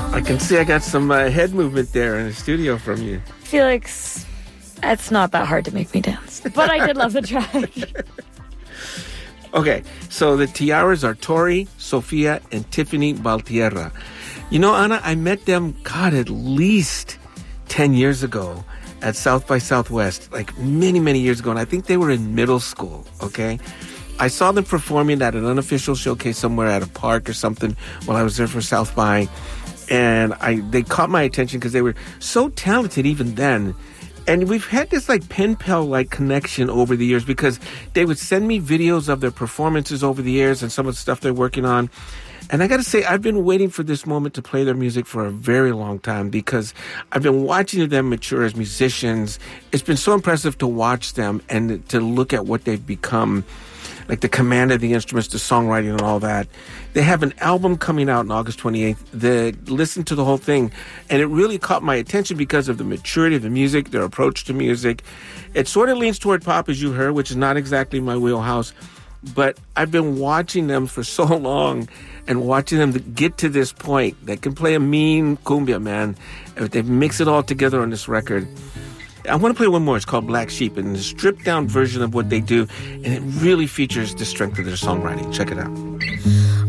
I can see I got some head movement there in the studio from you. Felix, it's not that hard to make me dance. But I did love the track. Okay, so the Tiaras are Tori, Sofia, and Tiffany Baltierra. You know, Ana, I met them, at least 10 years ago at South by Southwest, like many, many years ago. And I think they were in middle school, okay? I saw them performing at an unofficial showcase somewhere at a park or something while I was there for South by. And they caught my attention because they were so talented even then. And we've had this like pen pal like connection over the years because they would send me videos of their performances over the years and some of the stuff they're working on. And I got to say, I've been waiting for this moment to play their music for a very long time because I've been watching them mature as musicians. It's been so impressive to watch them and to look at what they've become, like the command of the instruments, the songwriting and all that. They have an album coming out on August 28th. Listen to the whole thing. And it really caught my attention because of the maturity of the music, their approach to music. It sort of leans toward pop, as you heard, which is not exactly my wheelhouse. But I've been watching them for so long and watching them get to this point. They can play a mean cumbia, man. They mix it all together on this record. I want to play one more. It's called Black Sheep, and it's a stripped-down version of what they do, and it really features the strength of their songwriting. Check it out.